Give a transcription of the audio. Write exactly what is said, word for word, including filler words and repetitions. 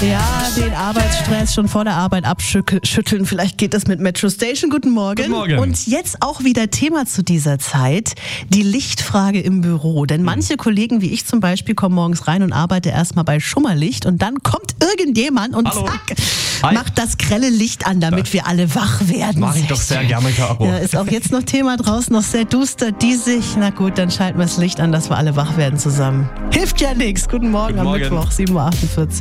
Ja, den Arbeitsstress schon vor der Arbeit abschütteln. Vielleicht geht das mit Metro Station. Guten Morgen. Guten Morgen. Und jetzt auch wieder Thema zu dieser Zeit, die Lichtfrage im Büro. Denn manche Kollegen, wie ich zum Beispiel, kommen morgens rein und arbeite erstmal bei Schummerlicht und dann kommt irgendjemand und Hallo. zack, Hi. macht das grelle Licht an, damit Da. wir alle wach werden. Mache ich doch sehr gerne, Caro. Ja, ist auch jetzt noch Thema draußen, noch sehr duster, diesig. Na gut, dann schalten wir das Licht an, dass wir alle wach werden zusammen. Hilft ja nichts. Guten Morgen Guten am Morgen. Mittwoch, sieben Uhr achtundvierzig.